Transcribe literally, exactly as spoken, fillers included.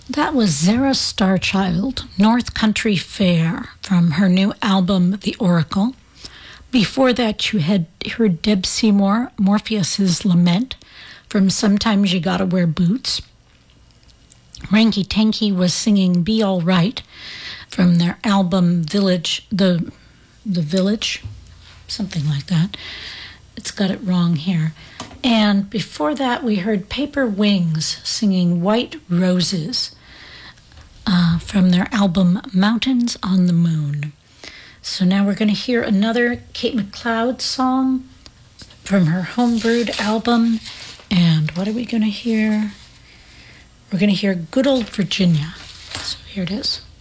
That was Zara Starchild, North Country Fair, from her new album, The Oracle. Before that, you had heard Deb Seymour, Morpheus's Lament, from Sometimes You Gotta Wear Boots. Ranky Tanky was singing Be All Right from their album Village, the, the Village, something like that. It's got it wrong here. And before that, we heard Paper Wings singing White Roses uh, from their album Mountains on the Moon. So now we're going to hear another Kate McLeod song from her Homebrewed album. And what are we going to hear? We're going to hear Good Old Virginia. So here it is.